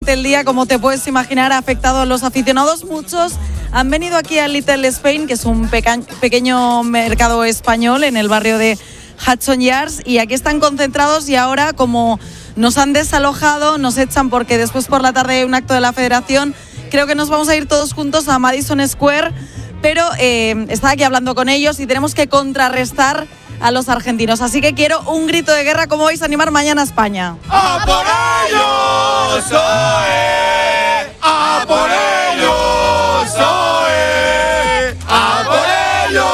el día, como te puedes imaginar, ha afectado a los aficionados. Muchos han venido aquí a Little Spain, que es un pequeño mercado español en el barrio de Hudson Yards, y aquí están concentrados, y ahora, como nos han desalojado, nos echan porque después por la tarde hay un acto de la federación. Creo que nos vamos a ir todos juntos a Madison Square, pero estaba aquí hablando con ellos y tenemos que contrarrestar a los argentinos. Así que quiero un grito de guerra. ¿Cómo vais a animar mañana a España? ¡A por ellos! ¡A por ellos! ¡A por ellos!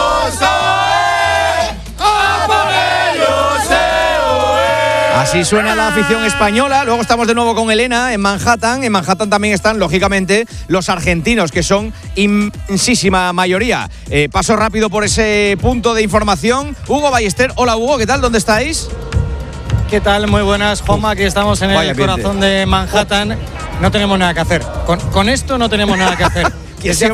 Así suena la afición española. Luego estamos de nuevo con Elena en Manhattan. En Manhattan también están, lógicamente, los argentinos, que son inmensísima mayoría. Paso rápido por ese punto de información. Hugo Ballester. Hola, Hugo, ¿qué tal? ¿Dónde estáis? ¿Qué tal? Muy buenas, Juanma. Aquí estamos en el corazón de Manhattan. No tenemos nada que hacer. Con esto no tenemos nada que hacer. Desde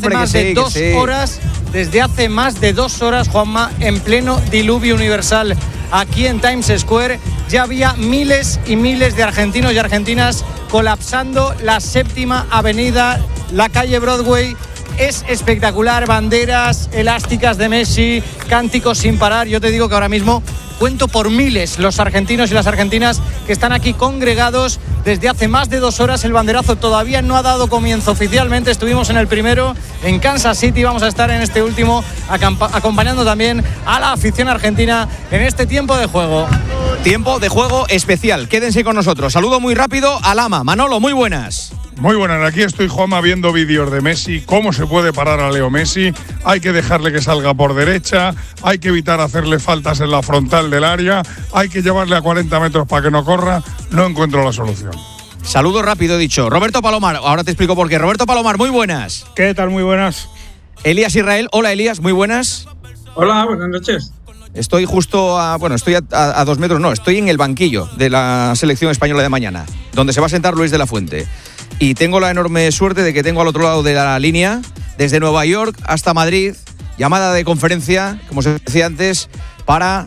hace más de 2 horas, Juanma, en pleno diluvio universal, aquí en Times Square, ya había miles y miles de argentinos y argentinas colapsando la 7ª avenida, la calle Broadway. Es espectacular, banderas elásticas de Messi, cánticos sin parar. Yo te digo que ahora mismo cuento por miles los argentinos y las argentinas que están aquí congregados desde hace más de 2 horas. El banderazo todavía no ha dado comienzo oficialmente. Estuvimos en el primero en Kansas City. Vamos a estar en este último acompañando también a la afición argentina en este tiempo de juego. Tiempo de juego especial. Quédense con nosotros. Saludo muy rápido a Lama. Manolo, muy buenas. Muy buenas, aquí estoy, Juanma, viendo vídeos de Messi, cómo se puede parar a Leo Messi. Hay que dejarle que salga por derecha, hay que evitar hacerle faltas en la frontal del área, hay que llevarle a 40 metros para que no corra. No encuentro la solución. Saludo rápido, he dicho. Roberto Palomar, ahora te explico por qué. Roberto Palomar, muy buenas. ¿Qué tal? Muy buenas. Elías Israel, hola Elías, muy buenas. Hola, buenas noches. Estoy justo estoy a 2 metros, no, estoy en el banquillo de la selección española de mañana, donde se va a sentar Luis de la Fuente. Y tengo la enorme suerte de que tengo al otro lado de la línea, desde Nueva York hasta Madrid, llamada de conferencia, como se decía antes, para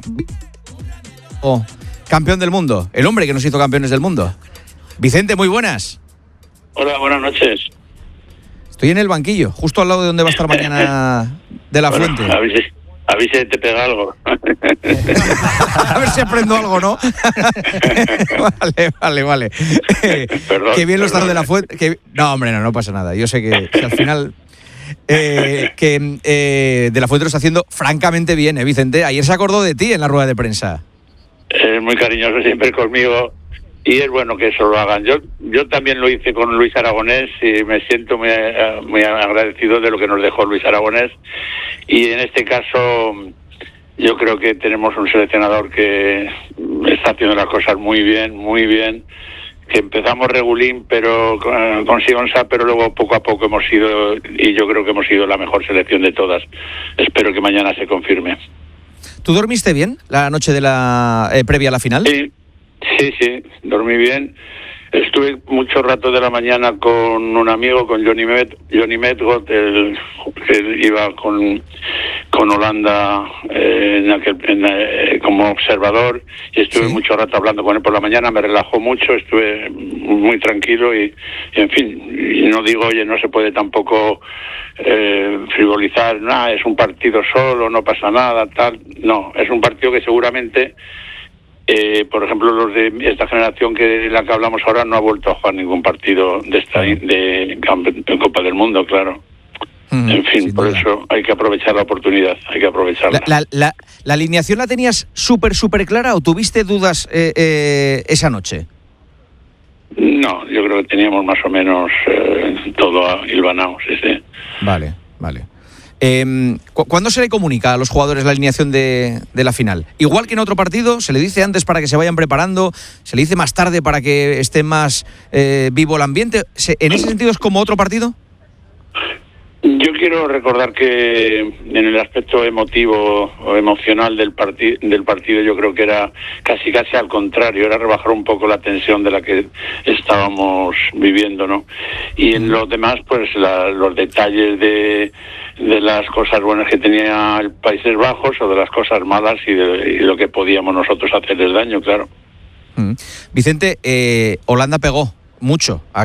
campeón del mundo, el hombre que nos hizo campeones del mundo. Vicente, muy buenas. Hola, buenas noches. Estoy en el banquillo, justo al lado de donde va a estar mañana de la Fuente. A ver si te pega algo. A ver si aprendo algo, ¿no? Vale. Perdón, qué bien lo está de la Fuente. No, hombre, no pasa nada. Yo sé que al final de la Fuente lo está haciendo francamente bien, Vicente. Ayer se acordó de ti en la rueda de prensa. Es muy cariñoso siempre conmigo y es bueno que eso lo hagan. Yo también lo hice con Luis Aragonés y me siento muy agradecido de lo que nos dejó Luis Aragonés. Y en este caso yo creo que tenemos un seleccionador que está haciendo las cosas muy bien, que empezamos regulín pero con Sionsa, pero luego poco a poco hemos sido, y yo creo que hemos sido la mejor selección de todas. Espero que mañana se confirme. ¿Tú dormiste bien la noche de la previa a la final? Sí, dormí bien. Estuve mucho rato de la mañana con un amigo, con Johnny Medgot, que iba con Holanda como observador, y estuve mucho rato hablando con él por la mañana. Me relajó mucho, estuve muy tranquilo y en fin, y no digo, oye, no se puede tampoco frivolizar, es un partido solo, no pasa nada, tal. No, es un partido que seguramente... por ejemplo, los de esta generación de la que hablamos ahora no ha vuelto a jugar ningún partido de Copa del Mundo, claro. En fin, por eso hay que aprovechar la oportunidad, hay que aprovecharla. ¿La alineación la tenías súper clara o tuviste dudas esa noche? No, yo creo que teníamos más o menos todo hilvanado, sí. Vale. ¿Cuándo se le comunica a los jugadores la alineación de la final? Igual que en otro partido, ¿se le dice antes para que se vayan preparando? ¿Se le dice más tarde para que esté más vivo el ambiente? ¿En ese sentido es como otro partido? Yo quiero recordar que en el aspecto emotivo o emocional del partido yo creo que era casi al contrario, era rebajar un poco la tensión de la que estábamos viviendo, ¿no? Y en los demás, pues los detalles de las cosas buenas que tenía el Países Bajos o de las cosas malas y lo que podíamos nosotros hacerles daño, claro. Vicente, Holanda pegó mucho